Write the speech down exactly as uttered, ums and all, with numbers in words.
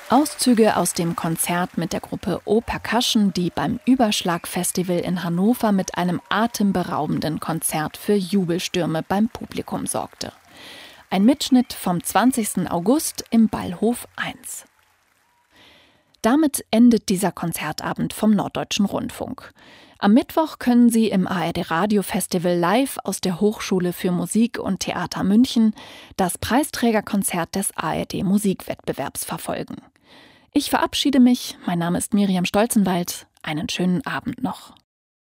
Auszüge aus dem Konzert mit der Gruppe O Percussion, die beim Überschlag-Festival in Hannover mit einem atemberaubenden Konzert für Jubelstürme beim Publikum sorgte. Ein Mitschnitt vom zwanzigsten August im Ballhof eins. Damit endet dieser Konzertabend vom Norddeutschen Rundfunk. Am Mittwoch können Sie im A R D-Radio-Festival live aus der Hochschule für Musik und Theater München das Preisträgerkonzert des A R D-Musikwettbewerbs verfolgen. Ich verabschiede mich. Mein Name ist Miriam Stolzenwald. Einen schönen Abend noch.